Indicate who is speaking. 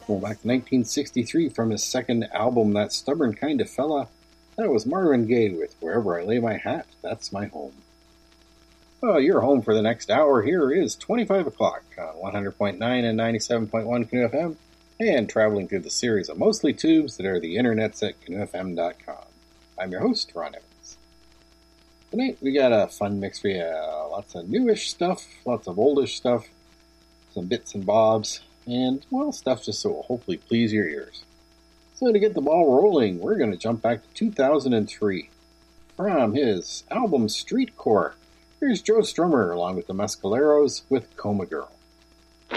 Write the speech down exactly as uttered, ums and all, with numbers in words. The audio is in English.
Speaker 1: Well, back in nineteen sixty-three from his second album, That Stubborn Kind of Fella, that was Marvin Gaye with Wherever I Lay My Hat, That's My Home. Well, your home for the next hour here is twenty-five o'clock on one hundred point nine and ninety-seven point one Canoe F M, and traveling through the series of mostly tubes that are the internets at canoe f m dot com. I'm your host, Ron Evans. Tonight we got a fun mix for you. Lots of newish stuff, lots of oldish stuff, some bits and bobs, and, well, stuff just so will hopefully please your ears. So to get the ball rolling, we're going to jump back to two thousand three. From his album Street Core, here's Joe Strummer along with the Mescaleros with Coma Girl.